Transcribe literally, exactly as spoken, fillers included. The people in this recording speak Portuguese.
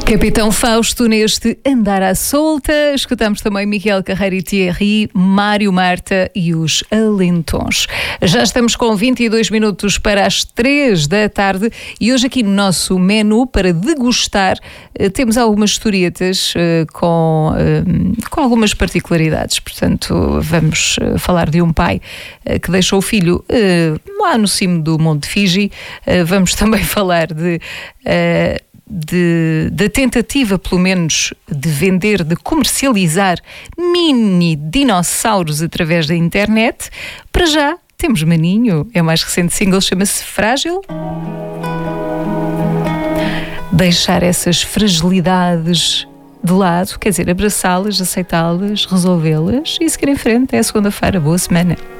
Capitão Fausto neste Andar à Solta. Escutamos também Miguel Carreira e Thierry, Mário Marta e os Alentons. Já estamos com vinte e dois minutos para as três da tarde e hoje aqui no nosso menu para degustar temos algumas historietas com, com algumas particularidades. Portanto, vamos falar de um pai que deixou o filho lá no cimo do Monte Fiji. Vamos também falar de... De, da tentativa, pelo menos, de vender, de comercializar mini dinossauros através da internet. Para já, temos Maninho, é o mais recente single, chama-se Frágil. Deixar essas fragilidades de lado, quer dizer, abraçá-las, aceitá-las, resolvê-las e seguir em frente. É a segunda-feira. Boa semana.